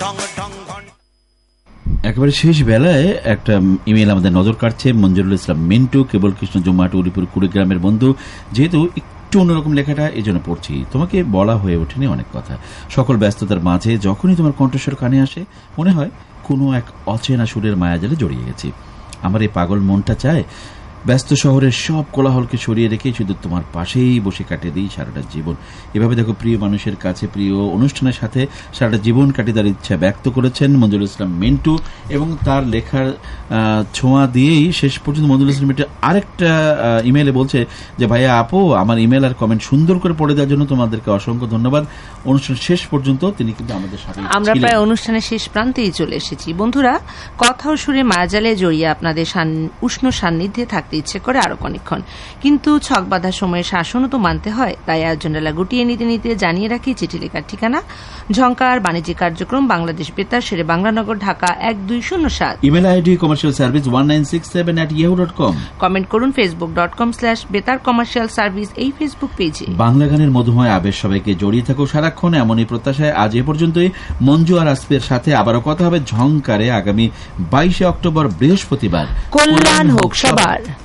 একেবারে শেষ বেলায় একটা ইমেল আমাদের নজর কাটছে। মঞ্জুরুল ইসলাম মিন্টু, কেবল কৃষ্ণ জুম্মাহাট, উলিপুর কুড়িগ্রামের বন্ধু। যেহেতু একটু অন্যরকম লেখাটা, এই জন্য পড়ছি। তোমাকে বলা হয়ে ওঠেনি অনেক কথা। সকল ব্যস্ততার মাঝে যখনই তোমার কণ্ঠস্বর কানে আসে, মনে হয় কোনো এক অচেনা সুরের মায়াজালে জড়িয়ে গেছি। আমার এই পাগল মনটা চায় ব্যস্ত শহরের সব কোলাহলকে সরিয়ে রেখে শুধু তোমার পাশেই বসে কাটিয়ে দিই সারাটা জীবন। এভাবে দেখো, প্রিয় মানুষের কাছে প্রিয় অনুষ্ঠানের সাথে সারাটা জীবন কাটিয়ে দেওয়ার ইচ্ছা ব্যক্ত করেছেন মঞ্জুরুল ইসলাম মিন্টু। এবং তার লেখার ছোঁয়া দিয়েই শেষ পর্যন্ত মঞ্জুরুল ইসলাম মিন্টু আরেকটা ইমেলে বলছে যে, ভাইয়া আপু, আমার ইমেল আর কমেন্ট সুন্দর করে পড়ে দেওয়ার জন্য তোমাদেরকে অসংখ্য ধন্যবাদ। অনুষ্ঠান শেষ পর্যন্ত তিনি কিন্তু আমাদের সাথে। আমরা প্রায় অনুষ্ঠানের শেষ প্রান্তেই চলে এসেছি। বন্ধুরা, কথা ও সুরে মায়াজালে জড়িয়ে আপনাদের উষ্ণ সান্নিধ্যে থাকতে ইচ্ছে করে আরো অনেকক্ষণ, কিন্তু ছক বাঁধা সময়ে শাসনও তো মানতে হয়। তাই আয়োজনডালা গুটিয়ে নিতে নিতে জানিয়ে রাখি চিঠি লেখার ঠিকানা: ঝংকার বাণিজ্যিক কার্যক্রম, বাংলাদেশ বেতার, শেরে Bangla Nagar, Dhaka 1207। Email ID commercial service 1967@yahoo.com। Comment করুন facebook.com/বেতার কমার্শিয়াল সার্ভিস এই ফেসবুক পেজে। বাংলা গানের মধুময় আবেশ সবাইকে জড়িয়ে থাকো সারাক্ষণ, এমনই প্রত্যাশায় আজ এ পর্যন্তই। মঞ্জু আর আসফের সাথে আবারও কথা হবে ঝংকারে আগামী 22 অক্টোবর বৃহস্পতিবার। কল্যাণ হোক সবার।